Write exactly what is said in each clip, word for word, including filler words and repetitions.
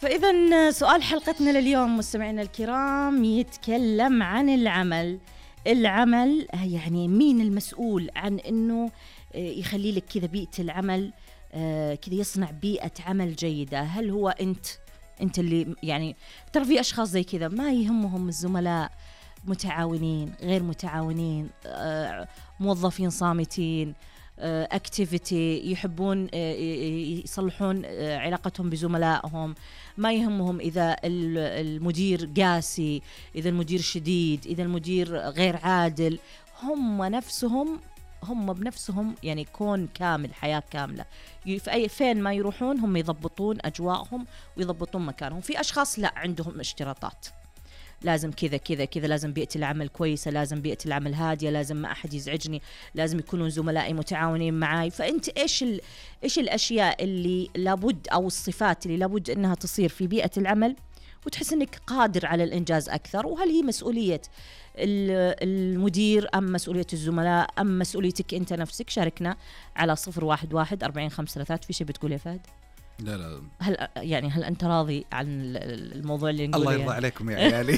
فإذا سؤال حلقتنا لليوم مستمعينا الكرام يتكلم عن العمل. العمل يعني مين المسؤول عن أنه يخلي لك كذا بيئة العمل كذا، يصنع بيئة عمل جيدة؟ هل هو أنت أنت اللي يعني ترى في أشخاص زي كذا ما يهمهم الزملاء، متعاونين غير متعاونين، موظفين صامتين، اكتيفيتي، يحبون يصلحون علاقتهم بزملائهم، ما يهمهم إذا المدير قاسي، إذا المدير شديد، إذا المدير غير عادل. هم نفسهم هم بنفسهم يعني كون كامل، حياة كاملة، في أي فين ما يروحون هم يضبطون أجواءهم ويضبطون مكانهم. في أشخاص لا عندهم اشتراطات، لازم كذا كذا كذا، لازم بيئة العمل كويسة، لازم بيئة العمل هادية، لازم ما أحد يزعجني، لازم يكونون زملائي متعاونين معاي. فأنت إيش ال... إيش الأشياء اللي لابد أو الصفات اللي لابد أنها تصير في بيئة العمل وتحس أنك قادر على الإنجاز أكثر؟ وهل هي مسؤولية المدير أم مسؤولية الزملاء أم مسؤوليتك أنت نفسك؟ شاركنا على صفر واحد واحد أربعين خمسة ثلاثات. في شيء بتقول يا فهد؟ لا لا هل يعني هل أنت راضي عن الموضوع اللي نقوله؟ الله يرضى يعني عليكم يا عيالي.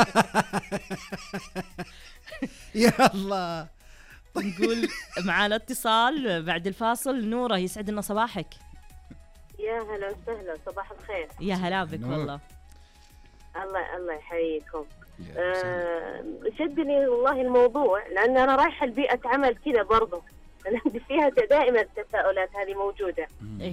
يا الله. نقول معانا اتصال بعد الفاصل. نورة، يسعد لنا صباحك. يا هلا وسهلا، صباح الخير. يا هلا بك والله. الله الله يحييكم. آه شدني والله الموضوع، لأن أنا رايحة لبيئة عمل كذا برضو عندي فيها دائما التساؤلات هذه موجودة. إيه.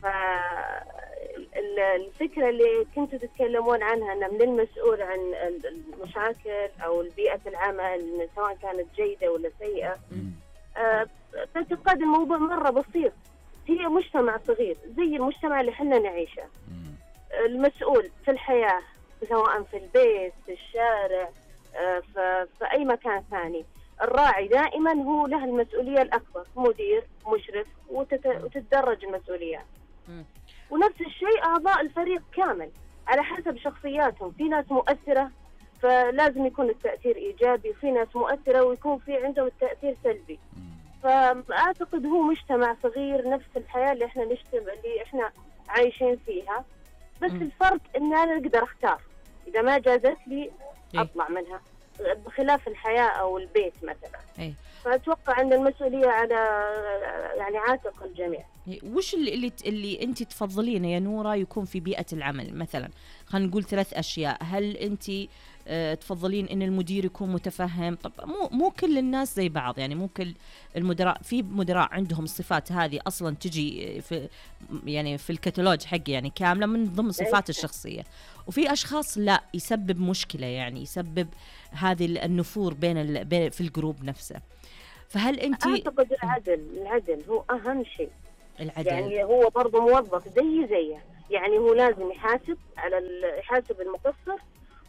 فالفكرة اللي كنتوا تتكلمون عنها أن من المسؤول عن المشاكل أو بيئة العمل سواء كانت جيدة ولا سيئة، آه تعتقد الموضوع مرة بسيط. هي مجتمع صغير زي المجتمع اللي حنا نعيشه. المسؤول في الحياة سواء في البيت، في الشارع، آه في أي مكان ثاني، الراعي دائما هو له المسؤولية الأكبر، مدير، مشرف، وتتدرج المسؤوليات. ونفس الشيء أعضاء الفريق كامل على حسب شخصياتهم. في ناس مؤثرة فلازم يكون التأثير إيجابي، وفي ناس مؤثرة ويكون في عندهم التأثير سلبي. فأعتقد هو مجتمع صغير، نفس الحياة اللي احنا نجتمع اللي احنا عايشين فيها، بس م. الفرق إن أنا أقدر أختار إذا ما جازت لي أطلع منها، بخلاف الحياة أو البيت مثلا. أي. فأتوقع أن المسؤولية على يعني عاتق الجميع. وش اللي اللي, اللي أنت تفضلينه يا نورة يكون في بيئة العمل؟ مثلا خلينا نقول ثلاث أشياء. هل أنت أه تفضلين إن المدير يكون متفهم؟ طب مو مو كل الناس زي بعض، يعني مو كل المدراء، في مدراء عندهم الصفات هذه أصلا تجي في يعني في الكتالوج حقي يعني كاملة من ضمن صفات الشخصية، وفي أشخاص لا يسبب مشكلة، يعني يسبب هذه النفور بين, بين في الجروب نفسه. فهل أنت أعتقد العدل العدل هو أهم شيء. العدل. يعني هو برضه موظف زي زيه، يعني هو لازم يحاسب على يحاسب المقصر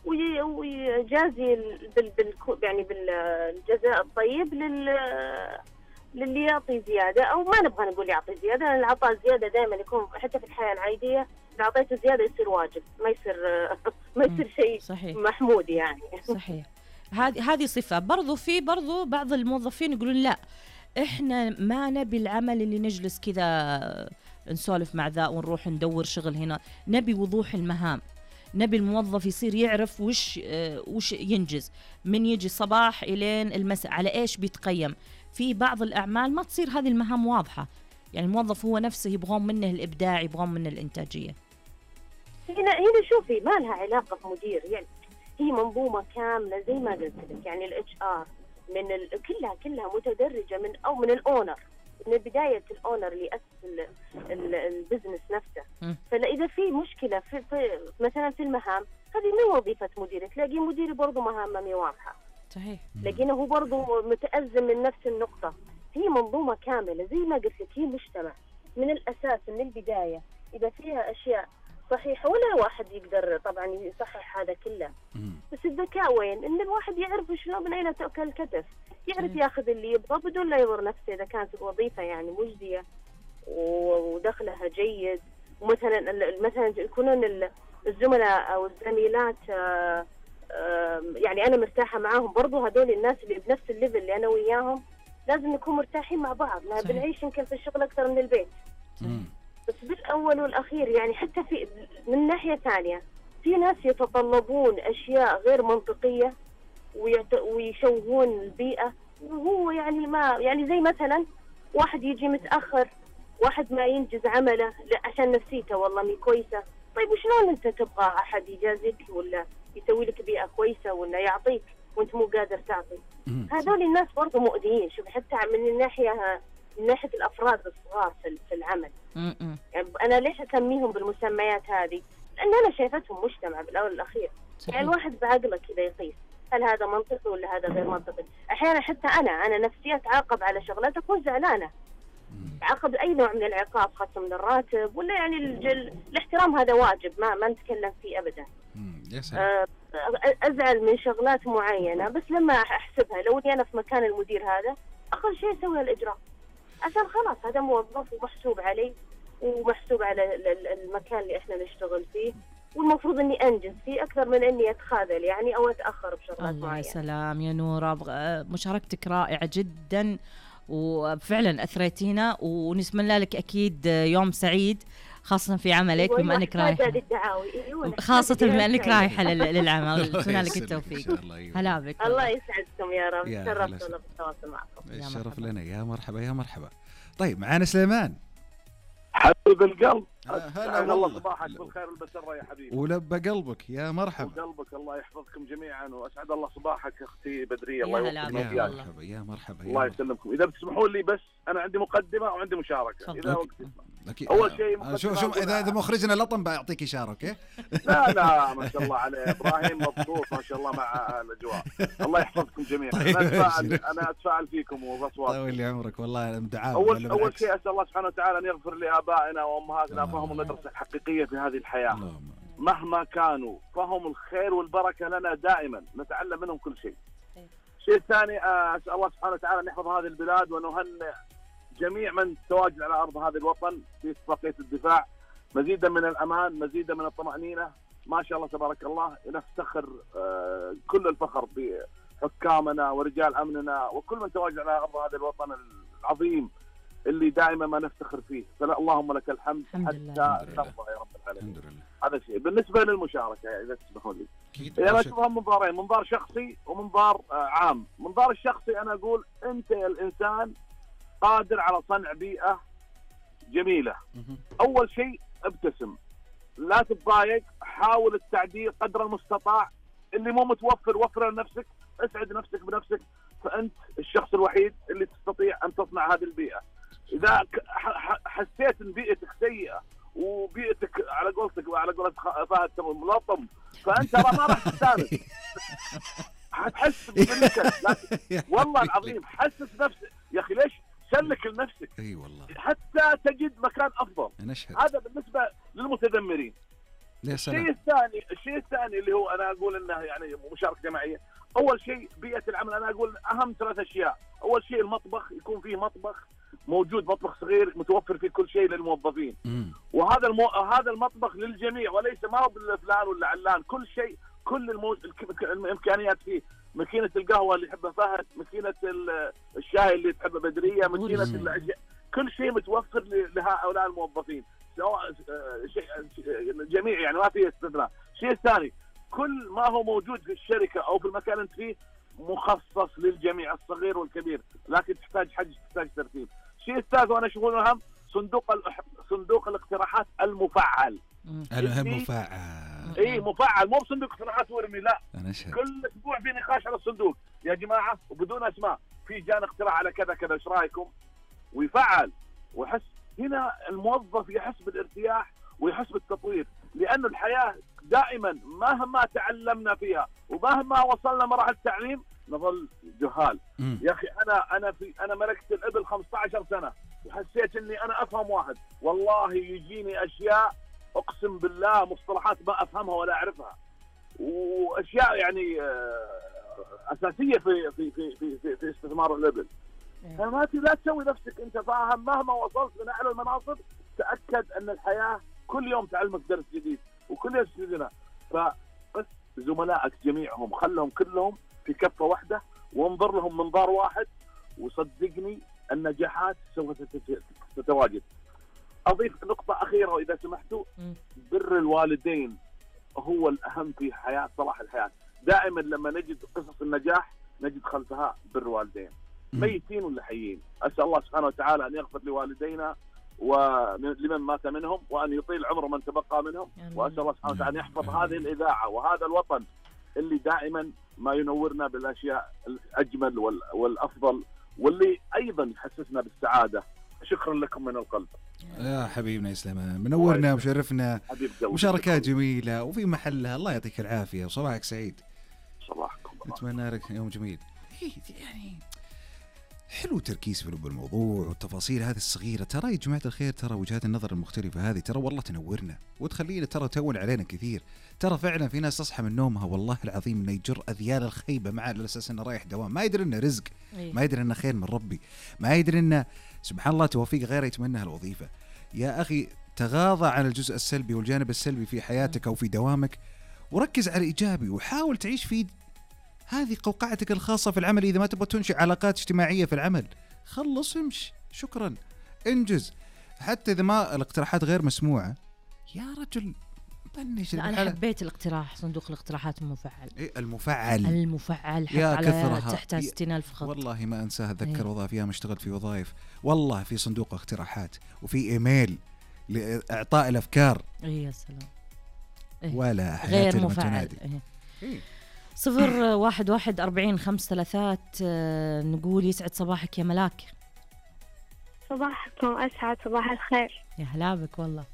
ويجازي بال بال يعني بالجزاء الطيب لل للي يعطي زيادة، أو ما نبغى نقول يعطي زيادة، لأن العطاء زيادة دائما يكون حتى في الحياة العادية إذا أعطيته زيادة يصير واجب، ما يصير ما يصير شيء صحيح. محمود يعني. صحيح. هذه هذه صفة. برضو في برضو بعض الموظفين يقولون لا إحنا ما نبي العمل اللي نجلس كذا نسولف مع ذا ونروح ندور شغل هنا، نبي وضوح المهام، نبي الموظف يصير يعرف وش آه وش ينجز من يجي الصباح إلين المساء، على إيش بيتقيم. في بعض الأعمال ما تصير هذه المهام واضحة، يعني الموظف هو نفسه يبغون منه الإبداع، يبغون منه الإنتاجية. هنا هنا شوفي ما لها علاقة بمدير، يعني هي منظومة كاملة زي ما قلت لك. يعني الاتش ار من ال... كلها كلها متدرجة من أو من الأونر، من بداية الأونر اللي أسس البزنس نفسه. م. فإذا في مشكلة في, في مثلا في المهام، هذه مو وظيفة مدير. تلاقي مدير برضو مهامه مي واضحة، صحيح، لكنه هو برضو متأزم من نفس النقطة. هي منظومة كاملة زي ما قلت لك، هي مجتمع من الأساس من البداية. إذا فيها أشياء صحيح ولا واحد يقدر طبعا يصحح هذا كله. مم. بس الذكاء وين؟ إن الواحد يعرف شلون من أين تأكل الكتف، يعرف ياخذ اللي يبغى بدون لا يضر نفسه. إذا كانت الوظيفة يعني مجدية ودخلها جيد، ومثلا مثلا يكونون الزملاء أو الزميلات يعني أنا مرتاحة معاهم، برضو هذول الناس اللي بنفس الليفل اللي أنا وياهم لازم نكون مرتاحين مع بعض. لا بنعيش يمكن في الشغل أكثر من البيت. بس بالأول والأخير يعني حتى في من ناحية ثانية في ناس يتطلبون أشياء غير منطقية ويت... ويشوهون البيئة، وهو يعني ما يعني زي مثلا واحد يجي متأخر، واحد ما ينجز عمله عشان نفسيته والله مي كويسة. طيب وشلون أنت تبغى أحد يجازيك ولا يسوي لك بيئة كويسة ولا يعطيك وأنت مو قادر تعطي؟ هذول الناس برضو مؤذيين. شوف حتى من الناحية من ناحية الأفراد الصغار في في العمل. يعني أنا ليش أسميهم بالمسميات هذه؟ لأن أنا شايفتهم مجتمع بالأول والأخير. يعني الواحد بعقله كذا يقيس هل هذا منطقي ولا هذا غير منطقي. أحيانا حتى أنا أنا نفسي أتعاقب على شغلات أكون زعلانة، تعاقب أي نوع من العقاب، خاصة من الراتب ولا يعني الجل... الاحترام هذا واجب ما ما نتكلم فيه أبدا. أه أزعل من شغلات معينة، بس لما أحسبها لو أني أنا في مكان المدير هذا أقل شيء أسوي الإجراء عشان خلاص هذا موظف ومحسوب علي ومحسوب على المكان اللي إحنا نشتغل فيه، والمفروض إني أنجز فيه أكثر من إني أتخاذل يعني أو أتأخر بشغلات معينة. الله سلام يا نورة، مشاركتك رائعة جدا وفعلا أثريتينا، ونتمنى لك أكيد يوم سعيد خاصة في عملك بما أنك رايحة، خاصة بما أنك رايحة للعمل. نتمنى لك التوفيق. هلا بك. الله يسعدكم يا رب. شرفتونا بالتواصل معكم. الشرف لنا. يا مرحبا يا مرحبا. طيب معانا سليمان حبيب القلب. هلا والله صباحك بالخير والبسرة يا حبيبي. ولبى قلبك يا مرحبا. وقلبك الله يحفظكم جميعا واسعد الله صباحك اختي بدريه. الله يوفقك. يا مرحبا يا مرحبا. الله يسلمكم. اذا بتسمحوا لي بس انا عندي مقدمه وعندي مشاركه اذا وقت أكيد. اول شيء شوف شوف اذا اذا مخرجنا لطم بيعطيك اشاره. اوكي لا لا ما شاء الله عليه ابراهيم مبسوط ما شاء الله مع الاجواء. الله يحفظكم جميعا. طيب انا اتفاعل انا اتفاعل فيكم وبصوات. طول لي عمرك والله دعاء. اول اول شيء اسال الله سبحانه وتعالى ان يغفر لابائنا وامهاتنا فهم المدرسه الحقيقيه في هذه الحياه. اللهم. مهما كانوا فهم الخير والبركه لنا دائما نتعلم منهم كل شيء. الشيء الثاني اسال الله سبحانه وتعالى ان يحفظ هذه البلاد ونهنئ جميع من تواجد على أرض هذا الوطن في اتفاقية الدفاع، مزيدا من الأمان، مزيدا من الطمأنينة. ما شاء الله تبارك الله. نفتخر كل الفخر بحكامنا ورجال أمننا وكل من تواجد على أرض هذا الوطن العظيم اللي دائما ما نفتخر فيه. فلا اللهم لك الحمد حتى ترضى يا رب العالمين. هذا شيء. بالنسبة للمشاركة إذا تسمحوا لي، أنا أشوفها منظارين، منظار شخصي ومنظار عام. منظار الشخصي أنا أقول أنت يا الإنسان قادر على صنع بيئة جميلة. أول شيء ابتسم، لا تتضايق، حاول التعديل قدر المستطاع. اللي مو متوفر وفر لنفسك، اسعد نفسك بنفسك، فأنت الشخص الوحيد اللي تستطيع أن تصنع هذه البيئة. إذا حسيت أن بيئتك سيئة وبيئتك على قولتك وعلى قولة فهد ملطم، فأنت ما راح تستانس. حتحس بالنكد. والله العظيم حسس نفسك يا أخي. ليش سلك لنفسك؟ اي أيوة والله. حتى تجد مكان افضل. هذا بالنسبه للمتذمرين. الشيء الثاني الشيء الثاني اللي هو انا اقول انه يعني مشاركه جماعيه. اول شيء بيئه العمل انا اقول اهم ثلاث اشياء. اول شيء المطبخ، يكون فيه مطبخ موجود، مطبخ صغير متوفر فيه كل شيء للموظفين. م. وهذا المو... هذا المطبخ للجميع وليس ما هو بالفلان ولا علان. كل شيء كل المو... الامكانيات فيه. ماكينة القهوة اللي يحبها فهد، ماكينة الشاي اللي تحبها بدرية، ماكينة الأشياء، كل شيء متوفر لهؤلاء الموظفين سواء شيء جميع يعني ما في استثناء. الشيء الثاني كل ما هو موجود في الشركة أو في المكان اللي أنت فيه مخصص للجميع الصغير والكبير، لكن تحتاج حجز تحتاج ترتيب. الشيء الثالث وأنا أشوفه أهم صندوق صندوق الاقتراحات المفعل. الهم مفعل. اي مفعل، مو بصندوق اقتراحات ورمي لا. كل اسبوع في نقاش على الصندوق يا جماعه وبدون اسماء. في جانا اقتراح على كذا كذا ايش رايكم؟ ويفعل ويحس. هنا الموظف يحس بالارتياح ويحس بالتطوير، لأن الحياه دائما مهما تعلمنا فيها ومهما وصلنا مراحل التعليم نظل جهال. م. يا اخي انا انا في انا ملكت الابل خمسة عشر سنه وحسيت اني انا افهم واحد، والله يجيني اشياء اقسم بالله مصطلحات ما افهمها ولا اعرفها، واشياء يعني اساسيه في في في في, في استثمار الابل. فما لا تسوي نفسك انت فاهم. مهما وصلت من اعلى المناصب تاكد ان الحياه كل يوم تعلمك درس جديد وكل يوم تفيدنا. فبس زملائك جميعهم خلهم كلهم في كفه واحده وانظر لهم منظار واحد، وصدقني النجاحات سوف تتواجد. اضيف نقطه اخيره واذا سمحتوا. بر الوالدين هو الاهم في حياه صلاح الحياه. دائما لما نجد قصص النجاح نجد خلفها بر الوالدين، ميتين ولا حيين. اسال الله سبحانه وتعالى ان يغفر لوالدينا ولمن مات منهم، وان يطيل عمر من تبقى منهم، واسال الله سبحانه وتعالى ان يحفظ هذه الاذاعه وهذا الوطن اللي دائما ما ينورنا بالاشياء الاجمل والافضل، واللي ايضا يحسسنا بالسعاده. شكرا لكم من القلب يا حبيبنا يا سليمان، منورنا وشرفنا، مشاركات جميله وفي محلها. الله يعطيك العافيه وصباحك سعيد. صباحكم نتمنى لك يوم جميل. يعني حلو تركيز في لب الموضوع والتفاصيل هذه الصغيره. ترى يا جماعه الخير، ترى وجهات النظر المختلفه هذه ترى والله تنورنا وتخلينا ترى تهون علينا كثير. ترى فعلا في ناس تصحى من نومها والله العظيم انه يجر اذيال الخيبه معه على اساس انه رايح دوام، ما يدري انه رزق، ما يدري انه خير من ربي، ما يدري انه سبحان الله توفيق غيره يتمنى هالوظيفه. يا اخي تغاضى عن الجزء السلبي والجانب السلبي في حياتك او في دوامك، وركز على الايجابي، وحاول تعيش في هذه قوقعتك الخاصه في العمل. اذا ما تبغى تنشئ علاقات اجتماعيه في العمل خلص امشي، شكرا، انجز. حتى اذا ما الاقتراحات غير مسموعه يا رجل بنش. انا حبيت الاقتراح، صندوق الاقتراحات المفعل. إيه المفعل المفعل حط على تحت ستين ألف خط. والله ما انساها، اتذكر وظائف ايام اشتغلت في وظائف والله في صندوق اقتراحات وفي ايميل لاعطاء الافكار. اي يا سلام. إيه؟ ولا غير مفعل. إيه؟ صفر واحد واحد أربعين خمس ثلاثات. نقول يسعد صباحك يا ملاك. صباحكم أسعد، صباح الخير. يا هلا بك والله.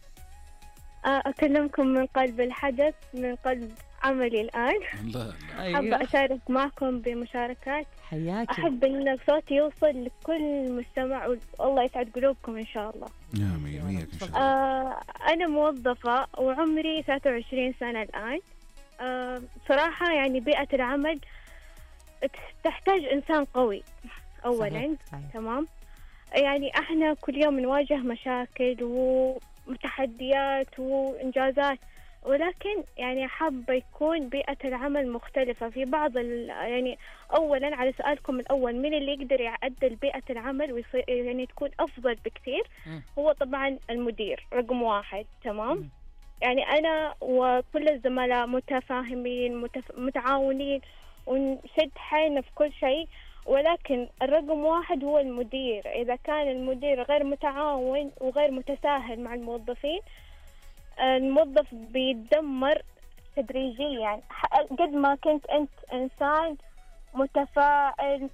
أكلمكم من قلب الحدث، من قلب عملي الآن. الله أحب أشارك معكم بمشاركات. حياك. أحب أن صوتي يوصل لكل مستمع، والله يسعد قلوبكم إن شاء الله. آمين وياك إن شاء الله. آه أنا موظفة وعمري ثلاثة وعشرين سنة الآن. آه صراحة يعني بيئة العمل تحتاج إنسان قوي أولاً. صحيح. صحيح. تمام. يعني إحنا كل يوم نواجه مشاكل وتحديات وإنجازات، ولكن يعني حابة يكون بيئة العمل مختلفة في بعض يعني. أولاً على سؤالكم الأول، من اللي يقدر يعدل بيئة العمل ويصير يعني تكون أفضل بكثير؟ هو طبعاً المدير رقم واحد. تمام. يعني أنا وكل الزملاء متفاهمين متف... متعاونين ونشد حيلنا في كل شيء، ولكن الرقم واحد هو المدير. إذا كان المدير غير متعاون وغير متساهل مع الموظفين، الموظف بيتدمر تدريجيا. قد ما كنت أنت إنسان متفائل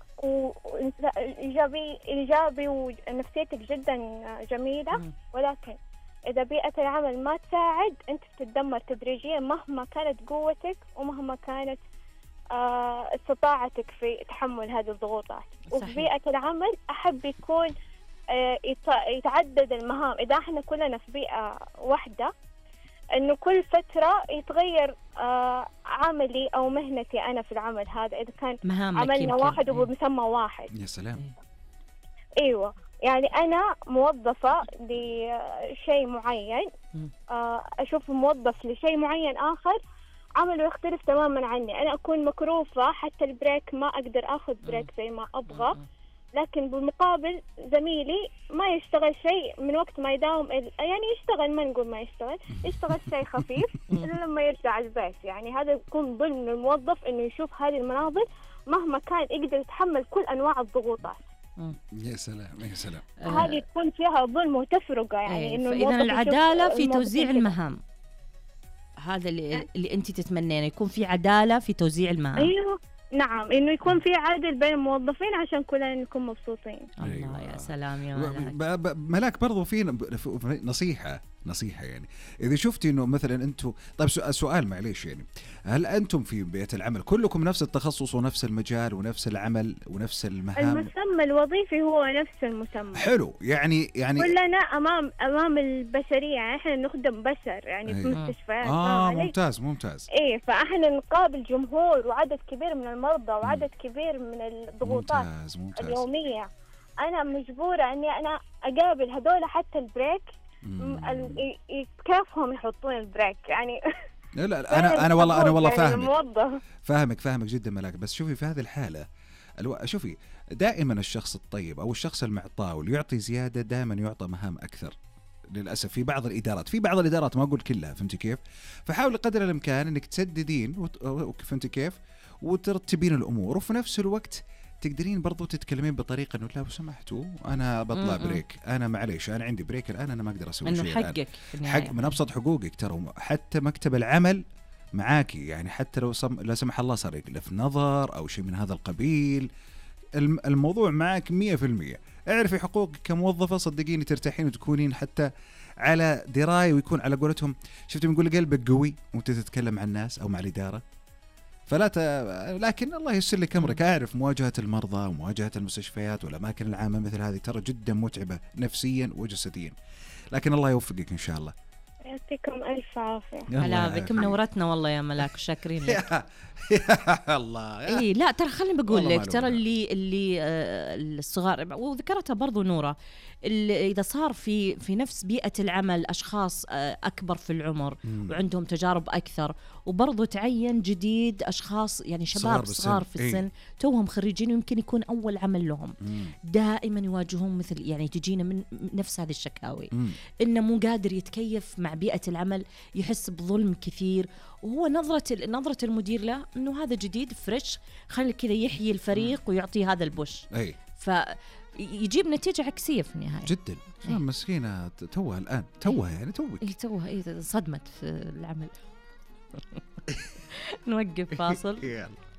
وإيجابي إيجابي ونفسيتك جدا جميلة، ولكن إذا بيئة العمل ما تساعد أنت بتتدمر تدريجيا، مهما كانت قوتك ومهما كانت آه استطاعتك في تحمل هذه الضغوطات. وفي بيئة العمل أحب يكون آه يتعدد المهام. إذا احنا كلنا في بيئة واحدة، إنه كل فترة يتغير آه عملي أو مهنتي أنا في العمل هذا، إذا كان عملنا واحد وبمسمى واحد. يا سلام. أيوة، يعني أنا موظفة لشيء معين، أشوف موظف لشيء معين آخر عمله يختلف تماما عني. أنا أكون مكروفة، حتى البريك ما أقدر أخذ بريك زي ما أبغى، لكن بالمقابل زميلي ما يشتغل شيء من وقت ما يداوم، يعني يشتغل، ما نقول ما يشتغل، يشتغل شيء خفيف إلا لما يرجع البيت. يعني هذا يكون ظلم للموظف إنه يشوف هذه المناظر، مهما كان يقدر يتحمل كل أنواع الضغوطات. يا سلام يا سلام. هذه تكون فيها ظلم وتفرقة. يعني إنه إذا العدالة في توزيع المهام، هذا اللي, اللي أنت تتمنينه، يكون في عدالة في توزيع المهام. أيوه نعم، إنه يكون في عدل بين الموظفين عشان كلنا نكون مبسوطين. الله أيوة. يا سلام يا ملاك. ملاك برضو في نصيحة نصيحة يعني إذا شفتي إنه مثلا أنتم، طيب سؤال معليش، يعني هل أنتم في بيئة العمل كلكم نفس التخصص ونفس المجال ونفس العمل ونفس المهام؟ المسمى الوظيفي هو نفس المسمى. حلو. يعني يعني كلنا أمام أمام البشرية، يعني إحنا نخدم بشر يعني أيه. في مستشفيات. آه ممتاز ممتاز. إيه، فإحنا نقابل جمهور وعدد كبير من المرضى وعدد م. كبير من الضغوطات ممتاز ممتاز. اليومية. أنا مجبورة إني أنا أقابل هذول حتى البريك كيفهم يحطون البريك يعني. لا لا انا انا والله انا والله فاهمك فاهمك فاهمك جدا ملاك. بس شوفي في هذه الحاله الو... شوفي دائما الشخص الطيب او الشخص المعطاء واللي يعطي زياده دائما يعطى مهام اكثر. للاسف في بعض الادارات في بعض الادارات ما اقول كلها، فهمتي كيف؟ فحاول قدر الامكان انك تسددين، فهمتي كيف؟ وترتبين الامور، وفي نفس الوقت تقدرين برضو تتكلمين بطريقه انه لا لو سمحتوا انا بطلع بريك، انا معليش انا عندي بريك الان، انا ما اقدر اسوي شيء، حقك حق من ابسط حقوقك ترى. حتى مكتب العمل معاكي، يعني حتى لو سم... لا سمح الله صار يقلف نظر او شيء من هذا القبيل، الم... الموضوع معك مية في المية. اعرفي حقوقك كموظفه، صدقيني ترتاحين وتكونين حتى على درايه، ويكون على قولتهم شفتي بنقول قلبك قوي وانت تتكلم مع الناس او مع الاداره. فلا ت... لكن الله يسر لك امرك. اعرف مواجهه المرضى ومواجهه المستشفيات والاماكن العامه مثل هذه ترى جدا متعبه نفسيا وجسديا، لكن الله يوفقك ان شاء الله. يعطيكم الف عافيه. هلا بك، منورتنا والله يا ملاك، شاكرين لك. يا الله. اي لا ترى خليني بقول لك، ترى اللي اللي آه الصغار، وذكرتها برضو نورة، إذا صار في في نفس بيئة العمل أشخاص آه أكبر في العمر مم. وعندهم تجارب أكثر، وبرضو تعين جديد أشخاص يعني شباب صغار في السن إيه؟ توهم خريجين ويمكن يكون أول عمل لهم مم. دائما يواجهون مثل يعني تجينا من نفس هذه الشكاوي، مم. إنه مو قادر يتكيف مع بيئة العمل، يحس بظلم كثير، وهو نظرة نظرة المدير له إنه هذا جديد فريش، خلي كذا يحيي الفريق مم. ويعطي هذا البوش أي. ف يجيب نتيجة عكسية في النهاية جدا. إيه؟ مسكينة توها الآن توها يعني توك إيه توها إيه صدمت في العمل. نوقف فاصل.